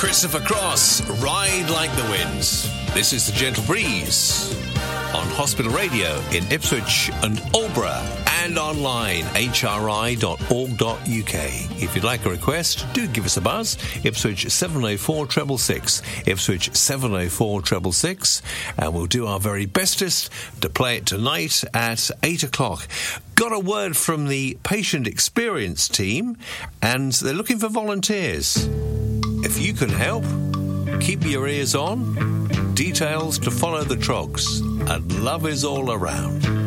Christopher Cross, Ride Like the Winds. This is The Gentle Breeze on Hospital Radio in Ipswich and Aldeburgh and online, hri.org.uk. If you'd like a request, do give us a buzz. Ipswich 704 666. Ipswich 704 666. And we'll do our very bestest to play it tonight at 8 o'clock. Got a word from the patient experience team, and they're looking for volunteers. If you can help, keep your ears on. Details to follow the trogs, and love is all around.